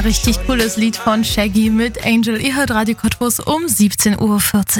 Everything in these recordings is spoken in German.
richtig cooles Lied von Shaggy mit Angel. Ihr hört Radio Cottbus um 17.40 Uhr.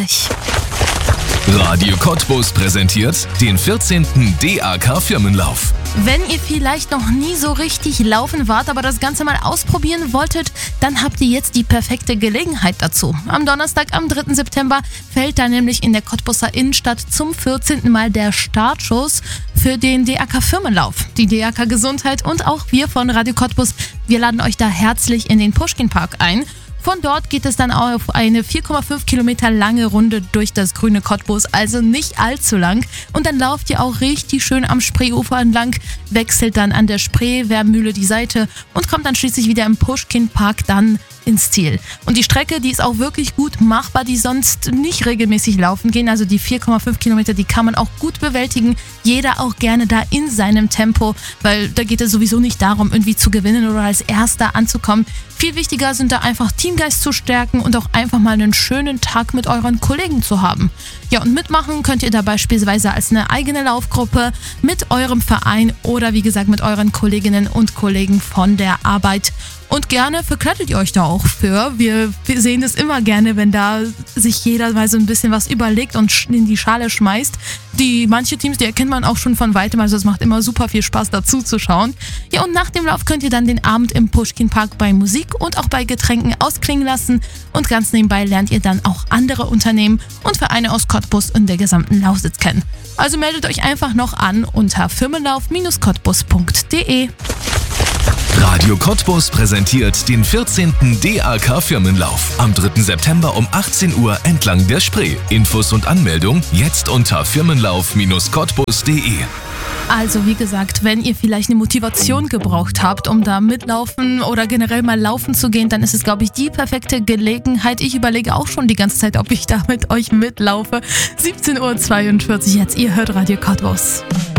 Radio Cottbus präsentiert den 14. DAK Firmenlauf. Wenn ihr vielleicht noch nie so richtig laufen wart, aber das Ganze mal ausprobieren wolltet, dann habt ihr jetzt die perfekte Gelegenheit dazu. Am Donnerstag, am 3. September, fällt da nämlich in der Cottbuser Innenstadt zum 14. Mal der Startschuss für den DAK Firmenlauf. Die DAK Gesundheit und auch wir von Radio Cottbus, wir laden euch da herzlich in den Puschkin-Park ein. Von dort geht es dann auf eine 4,5 Kilometer lange Runde durch das grüne Cottbus, also nicht allzu lang. Und dann lauft ihr auch richtig schön am Spreeufer entlang, wechselt dann an der Spreewehrmühle die Seite und kommt dann schließlich wieder im Puschkin-Park dann ins Ziel. Und die Strecke, die ist auch wirklich gut machbar, die sonst nicht regelmäßig laufen gehen. Also die 4,5 Kilometer, die kann man auch gut bewältigen. Jeder auch gerne da in seinem Tempo, weil da geht es sowieso nicht darum, irgendwie zu gewinnen oder als Erster anzukommen. Viel wichtiger sind da einfach Teamgeist zu stärken und auch einfach mal einen schönen Tag mit euren Kollegen zu haben. Ja, und mitmachen könnt ihr da beispielsweise als eine eigene Laufgruppe mit eurem Verein oder wie gesagt mit euren Kolleginnen und Kollegen von der Arbeit. Und gerne verkleidet ihr euch da auch für. Wir sehen es immer gerne, wenn da sich jeder mal so ein bisschen was überlegt und in die Schale schmeißt. Manche Teams, die erkennt man auch schon von weitem, also es macht immer super viel Spaß dazu zu schauen. Ja, und nach dem Lauf könnt ihr dann den Abend im Puschkin-Park bei Musik und auch bei Getränken ausklingen lassen. Und ganz nebenbei lernt ihr dann auch andere Unternehmen und Vereine aus Cottbus und der gesamten Lausitz kennen. Also meldet euch einfach noch an unter firmenlauf-cottbus.de. Radio Cottbus präsentiert den 14. DAK Firmenlauf am 3. September um 18 Uhr entlang der Spree. Infos und Anmeldung jetzt unter firmenlauf-cottbus.de. Also wie gesagt, wenn ihr vielleicht eine Motivation gebraucht habt, um da mitlaufen oder generell mal laufen zu gehen, dann ist es, glaube ich, die perfekte Gelegenheit. Ich überlege auch schon die ganze Zeit, ob ich da mit euch mitlaufe. 17.42 Uhr jetzt, ihr hört Radio Cottbus.